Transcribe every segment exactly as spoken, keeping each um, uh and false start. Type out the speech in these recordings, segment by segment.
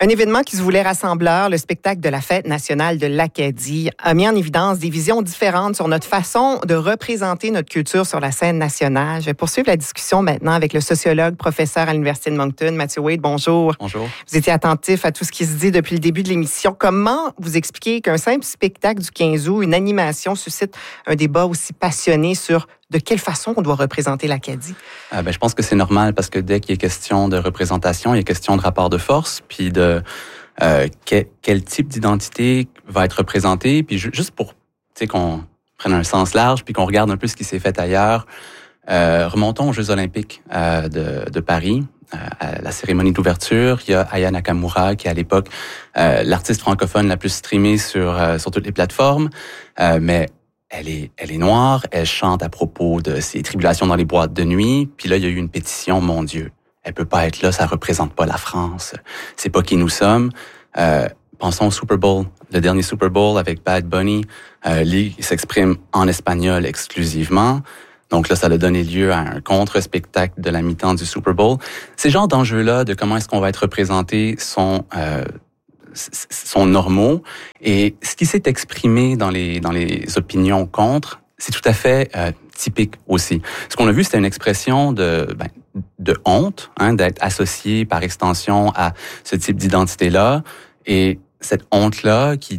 Un événement qui se voulait rassembleur, le spectacle de la Fête nationale de l'Acadie, a mis en évidence des visions différentes sur notre façon de représenter notre culture sur la scène nationale. Je vais poursuivre la discussion maintenant avec le sociologue, professeur à l'Université de Moncton, Mathieu Wade. Bonjour. Bonjour. Vous étiez attentif à tout ce qui se dit depuis le début de l'émission. Comment vous expliquez qu'un simple spectacle du quinze août, une animation, suscite un débat aussi passionné sur de quelle façon on doit représenter l'Acadie? Euh, ben, je pense que c'est normal parce que dès qu'il est question de représentation, il est question de rapport de force, puis de euh, que, quel type d'identité va être représenté. Puis ju- juste pour qu'on prenne un sens large, puis qu'on regarde un peu ce qui s'est fait ailleurs, euh, remontons aux Jeux olympiques euh, de, de Paris. Euh, à la cérémonie d'ouverture, il y a Aya Nakamura, qui est à l'époque euh, l'artiste francophone la plus streamée sur, euh, sur toutes les plateformes, euh, mais Elle est, elle est noire, elle chante à propos de ses tribulations dans les boîtes de nuit. Puis là, il y a eu une pétition, mon Dieu, elle peut pas être là, ça représente pas la France. C'est pas qui nous sommes. Euh, pensons au Super Bowl, le dernier Super Bowl avec Bad Bunny. Euh, lui, il s'exprime en espagnol exclusivement. Donc là, ça a donné lieu à un contre-spectacle de la mi-temps du Super Bowl. Ces genres d'enjeux-là, de comment est-ce qu'on va être représenté, sont... Euh, sont normaux. Et ce qui s'est exprimé dans les, dans les opinions contre, c'est tout à fait euh, typique aussi. Ce qu'on a vu, c'était une expression de, ben, de honte, hein, d'être associé par extension à ce type d'identité-là. Et cette honte-là, qui,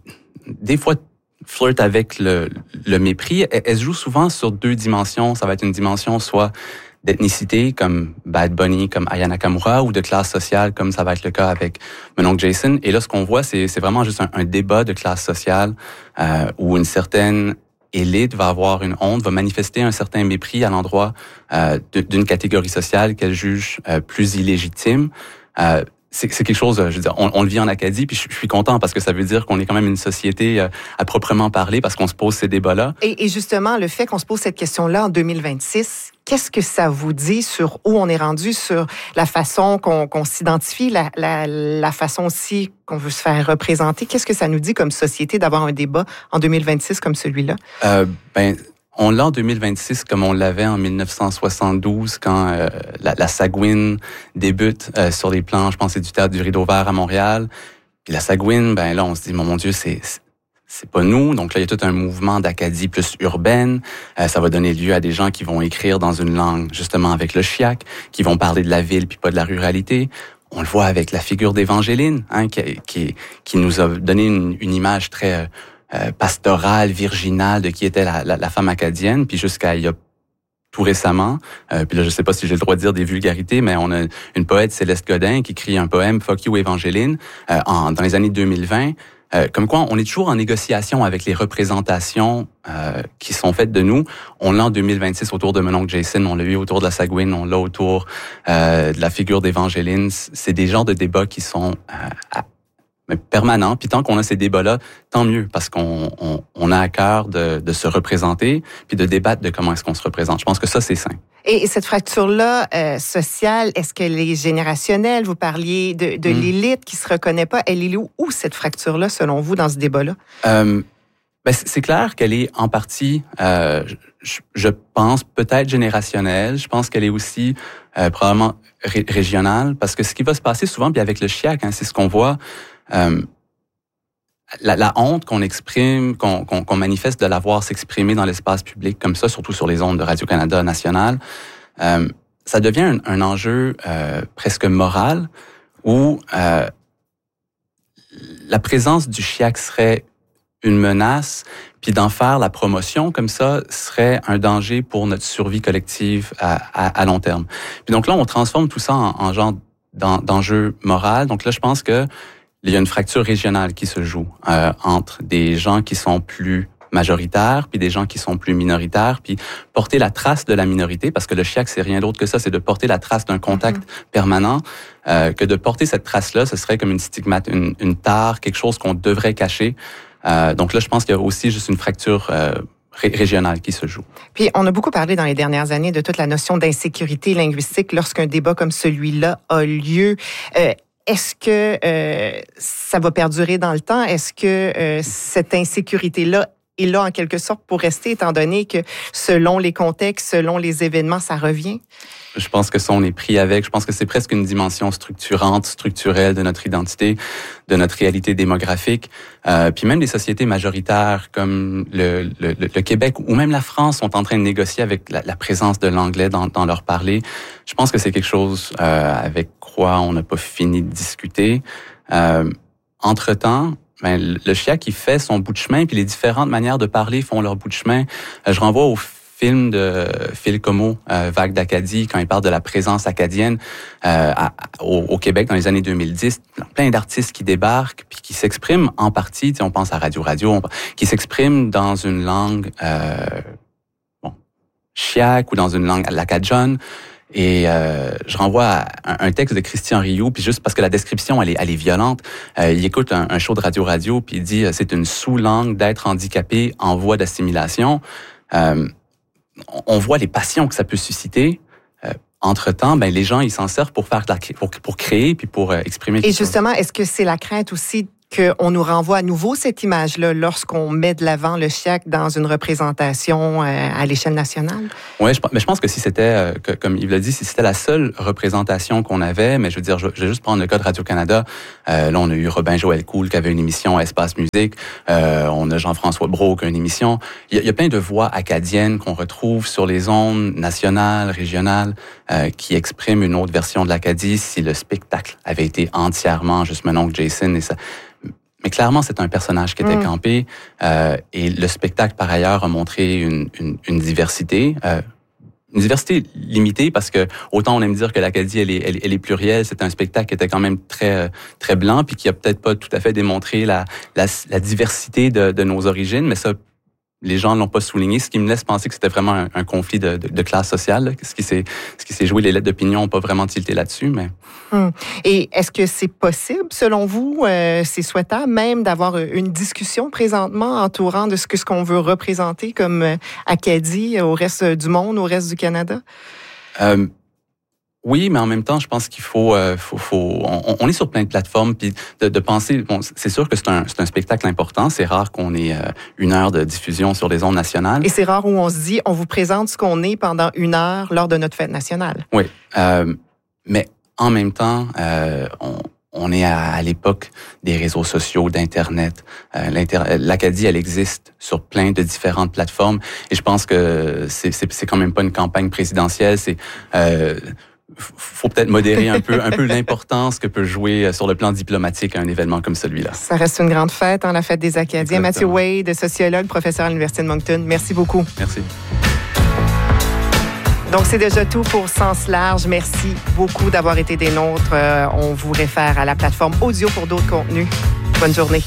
des fois, flirte avec le, le mépris, elle, elle se joue souvent sur deux dimensions. Ça va être une dimension soit d'ethnicité, comme Bad Bunny, comme Aya Nakamura, ou de classe sociale, comme ça va être le cas avec mon oncle Jason. Et là, ce qu'on voit, c'est, c'est vraiment juste un, un débat de classe sociale euh, où une certaine élite va avoir une honte, va manifester un certain mépris à l'endroit euh, de, d'une catégorie sociale qu'elle juge euh, plus illégitime. Euh, C'est, c'est quelque chose, je veux dire, on, on le vit en Acadie, puis je, je suis content parce que ça veut dire qu'on est quand même une société euh, à proprement parler parce qu'on se pose ces débats-là. Et, et justement, le fait qu'on se pose cette question-là en deux mille vingt-six, qu'est-ce que ça vous dit sur où on est rendu, sur la façon qu'on, qu'on s'identifie, la, la, la façon aussi qu'on veut se faire représenter? Qu'est-ce que ça nous dit comme société d'avoir un débat en deux mille vingt-six comme celui-là? Euh, ben... On l'a en deux mille vingt-six comme on l'avait en dix-neuf cent soixante-douze quand euh, la, la Sagouine débute euh, sur les planches, je pense que c'est du théâtre du Rideau Vert à Montréal. Puis la Sagouine, ben là on se dit mon, mon Dieu, c'est c'est pas nous. Donc là il y a tout un mouvement d'Acadie plus urbaine. Euh, ça va donner lieu à des gens qui vont écrire dans une langue justement avec le chiac, qui vont parler de la ville puis pas de la ruralité. On le voit avec la figure d'Évangéline, hein, qui, qui qui nous a donné une, une image très euh, Euh, pastorale, virginale de qui était la, la, la femme acadienne, puis jusqu'à il y a tout récemment, euh, puis là je sais pas si j'ai le droit de dire des vulgarités, mais on a une poète, Céleste Godin, qui écrit un poème Fuck You Évangeline euh, en, dans les années deux mille vingt, euh, comme quoi on est toujours en négociation avec les représentations euh, qui sont faites de nous. On l'a en deux mille vingt-six autour de mon oncle Jason, on l'a eu autour de la Sagouine, on l'a autour euh, de la figure d'Évangéline. C'est des genres de débats qui sont euh, à mais permanent. Puis tant qu'on a ces débats-là, tant mieux, parce qu'on on, on a à cœur de, de se représenter, puis de débattre de comment est-ce qu'on se représente. Je pense que ça, c'est sain. Et cette fracture-là euh, sociale, est-ce qu'elle est générationnelle? Vous parliez de, de mmh. l'élite qui se reconnaît pas. Elle est où, où cette fracture-là, selon vous, dans ce débat-là? Euh, ben c'est clair qu'elle est en partie, euh, je, je pense, peut-être générationnelle. Je pense qu'elle est aussi euh, probablement ré- régionale, parce que ce qui va se passer souvent, puis avec le chiac, hein, c'est ce qu'on voit. Euh, la, la honte qu'on exprime, qu'on, qu'on, qu'on manifeste de la voir s'exprimer dans l'espace public comme ça, surtout sur les ondes de Radio-Canada nationale, euh, ça devient un, un enjeu euh, presque moral où euh, la présence du chiac serait une menace, puis d'en faire la promotion comme ça serait un danger pour notre survie collective à, à, à long terme. Puis donc là, on transforme tout ça en, en genre d'enjeu moral. Donc là, je pense que il y a une fracture régionale qui se joue euh, entre des gens qui sont plus majoritaires puis des gens qui sont plus minoritaires, puis porter la trace de la minorité, parce que le chiac, c'est rien d'autre que ça, c'est de porter la trace d'un contact mm-hmm. permanent, euh, que de porter cette trace-là, ce serait comme une stigmate, une, une tare, quelque chose qu'on devrait cacher. Euh, donc là, je pense qu'il y a aussi juste une fracture euh, régionale qui se joue. Puis, on a beaucoup parlé dans les dernières années de toute la notion d'insécurité linguistique lorsqu'un débat comme celui-là a lieu. Euh, Est-ce que euh, ça va perdurer dans le temps? Est-ce que euh, cette insécurité-là est là en quelque sorte pour rester, étant donné que selon les contextes, selon les événements, ça revient? Je pense que ça, on est pris avec. Je pense que c'est presque une dimension structurante, structurelle de notre identité, de notre réalité démographique. Euh, puis même des sociétés majoritaires comme le, le, le Québec ou même la France sont en train de négocier avec la, la présence de l'anglais dans, dans leur parler. Je pense que c'est quelque chose euh, avec quoi on n'a pas fini de discuter. Euh, entre-temps, ben, le Chiac, il fait son bout de chemin, puis les différentes manières de parler font leur bout de chemin. Euh, je renvoie au film de Phil Comeau, euh, Vague d'Acadie, quand il parle de la présence acadienne euh, à, au, au Québec dans les années deux mille dix. Plein d'artistes qui débarquent puis qui s'expriment en partie, on pense à Radio Radio, on, qui s'expriment dans une langue euh, bon, chiac ou dans une langue l'acadjonne. Et euh, je renvoie à un, un texte de Christian Rioux, puis juste parce que la description, elle est, elle est violente. Euh, il écoute un, un show de Radio Radio, puis il dit euh, c'est une sous-langue d'être handicapé en voie d'assimilation. Euh, on voit les passions que ça peut susciter. Euh, entre-temps, ben, les gens, ils s'en servent pour faire de la, pour, pour créer puis pour euh, exprimer. Et justement, est-ce que c'est la crainte aussi qu'on nous renvoie à nouveau cette image-là lorsqu'on met de l'avant le Chiac dans une représentation euh, à l'échelle nationale? Oui, je, mais je pense que si c'était, euh, que, comme Yves l'a dit, si c'était la seule représentation qu'on avait, mais je veux dire, je, je vais juste prendre le cas de Radio-Canada. Euh, là, on a eu Robin Joël Cool qui avait une émission à Espace Musique. Euh, on a Jean-François Brault qui a une émission. Il y a, il y a plein de voix acadiennes qu'on retrouve sur les ondes nationales, régionales, euh, qui expriment une autre version de l'Acadie si le spectacle avait été entièrement juste mon oncle Jason et ça. Mais clairement, c'est un personnage qui était mmh. campé euh, et le spectacle, par ailleurs, a montré une, une, une diversité. Euh, une diversité limitée parce que autant on aime dire que l'Acadie, elle est, elle, elle est plurielle, c'est un spectacle qui était quand même très très blanc puis qui a peut-être pas tout à fait démontré la, la, la diversité de, de nos origines, mais ça, les gens l'ont pas souligné, ce qui me laisse penser que c'était vraiment un, un conflit de, de, de classe sociale. Là. Ce qui s'est, ce qui s'est joué, les lettres d'opinion n'ont pas vraiment tilté là-dessus, mais. Hum. Et est-ce que c'est possible, selon vous, euh, c'est souhaitable même d'avoir une discussion présentement entourant de ce que ce qu'on veut représenter comme euh, Acadie au reste du monde, au reste du Canada? Euh, Oui, mais en même temps, je pense qu'il faut, euh, faut, faut on, on est sur plein de plateformes, puis de, de penser, bon, c'est sûr que c'est un, c'est un spectacle important. C'est rare qu'on ait euh, une heure de diffusion sur les ondes nationales. Et c'est rare où on se dit, on vous présente ce qu'on est pendant une heure lors de notre fête nationale. Oui, euh, mais en même temps, euh, on, on est à, à l'époque des réseaux sociaux, d'internet. Euh, L'Acadie, elle existe sur plein de différentes plateformes, et je pense que c'est, c'est, c'est quand même pas une campagne présidentielle. C'est euh, faut peut-être modérer un peu, un peu l'importance que peut jouer sur le plan diplomatique un événement comme celui-là. Ça reste une grande fête, hein, la fête des Acadiens. Exactement. Mathieu Wade, sociologue, professeur à l'Université de Moncton. Merci beaucoup. Merci. Donc, c'est déjà tout pour Sens Large. Merci beaucoup d'avoir été des nôtres. Euh, on vous réfère à la plateforme audio pour d'autres contenus. Bonne journée.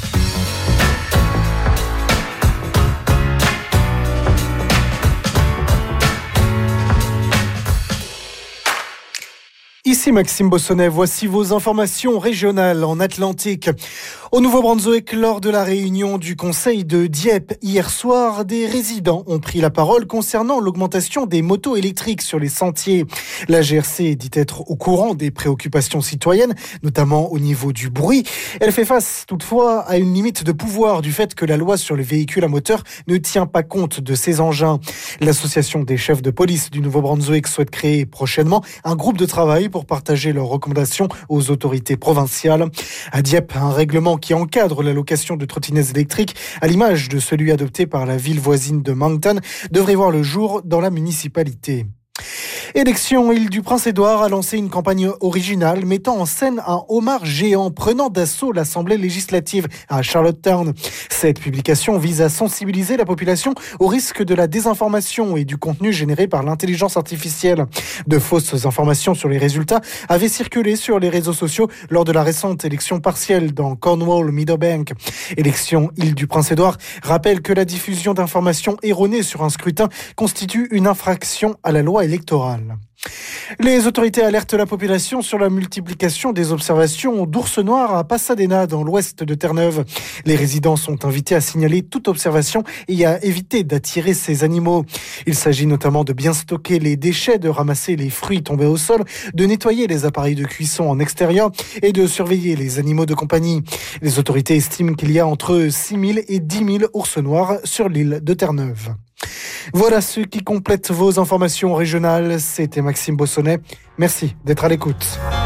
Ici Maxime Bossonnet, voici vos informations régionales en Atlantique. Au Nouveau-Brunswick, lors de la réunion du Conseil de Dieppe hier soir, des résidents ont pris la parole concernant l'augmentation des motos électriques sur les sentiers. La G R C dit être au courant des préoccupations citoyennes, notamment au niveau du bruit. Elle fait face toutefois à une limite de pouvoir du fait que la loi sur les véhicules à moteur ne tient pas compte de ces engins. L'association des chefs de police du Nouveau-Brunswick souhaite créer prochainement un groupe de travail pour partager leurs recommandations aux autorités provinciales. À Dieppe, un règlement qui encadre la location de trottinettes électriques, à l'image de celui adopté par la ville voisine de Moncton, devrait voir le jour dans la municipalité. Élection, Île-du-Prince-Édouard a lancé une campagne originale mettant en scène un homard géant prenant d'assaut l'Assemblée législative à Charlottetown. Cette publication vise à sensibiliser la population au risque de la désinformation et du contenu généré par l'intelligence artificielle. De fausses informations sur les résultats avaient circulé sur les réseaux sociaux lors de la récente élection partielle dans Cornwall-Meadowbank. Élection, Île-du-Prince-Édouard rappelle que la diffusion d'informations erronées sur un scrutin constitue une infraction à la loi électorale. régional. Les autorités alertent la population sur la multiplication des observations d'ours noirs à Pasadena, dans l'ouest de Terre-Neuve. Les résidents sont invités à signaler toute observation et à éviter d'attirer ces animaux. Il s'agit notamment de bien stocker les déchets, de ramasser les fruits tombés au sol, de nettoyer les appareils de cuisson en extérieur et de surveiller les animaux de compagnie. Les autorités estiment qu'il y a entre six mille et dix mille ours noirs sur l'île de Terre-Neuve. Voilà ce qui complète vos informations régionales. C'était Maxime Bossonnet. Merci d'être à l'écoute.